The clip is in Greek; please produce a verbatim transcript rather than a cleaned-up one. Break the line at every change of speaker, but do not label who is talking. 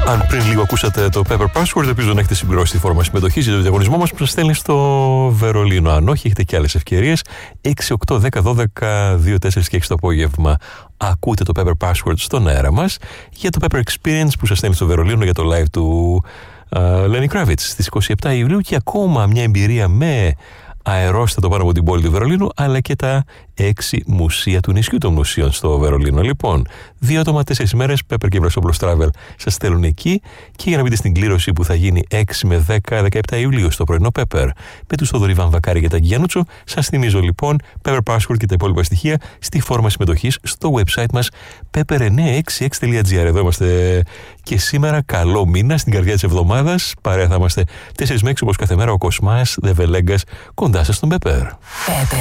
Αν πριν λίγο ακούσατε το Pepper Password, ελπίζω να έχετε συμπληρώσει τη φόρμα συμμετοχής για το διαγωνισμό μας που σας στέλνει στο Βερολίνο. Αν όχι, έχετε και άλλες ευκαιρίες. έξι, οκτώ, δέκα, δώδεκα, δύο, τέσσερα και έξι το απόγευμα ακούτε το Pepper Password στον αέρα μας για το Pepper Experience που σας στέλνει στο Βερολίνο για το live του uh, Lenny Kravitz στις είκοσι επτά Ιουλίου και ακόμα μια εμπειρία με αερόστατο πάνω από την πόλη του Βερολίνου, αλλά και τα έξι μουσεία του νησιού των μουσείων στο Βερολίνο. Λοιπόν, δύο άτομα, τέσσερις μέρες, Pepper και Βρασόπουλος Travel σας στέλνουν εκεί και για να μπείτε στην κλήρωση που θα γίνει έξι με δέκα, δεκαεπτά Ιουλίου στο πρωινό Pepper με τους Θοδωρή Βαμβακάρη και τα Γιάννουτσο, σας θυμίζω λοιπόν Pepper Password και τα υπόλοιπα στοιχεία στη φόρμα συμμετοχής στο website μας pepper εννιακόσια εξήντα έξι τελεία τζι άρ. Εδώ είμαστε και σήμερα, καλό μήνα στην καρδιά της εβδομάδας. Παρέα θα είμαστε τέσσερις με έξι όπως κάθε μέρα, ο Κοσμάς, Δε Βελέγκας, κοντά σας στον Pepper.